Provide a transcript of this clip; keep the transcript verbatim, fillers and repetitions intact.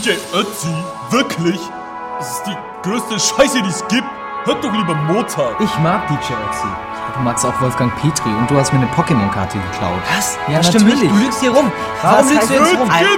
J Ötzi? Wirklich? Das ist die größte Scheiße, die es gibt. Hört doch lieber Mozart. Ich mag D J Ötzi. Du magst auch Wolfgang Petri und du hast mir eine Pokémon-Karte geklaut. Was? Ja, das stimmt natürlich. nicht. Du lügst hier rum. Was Warum lügst heißt du jetzt das? rum?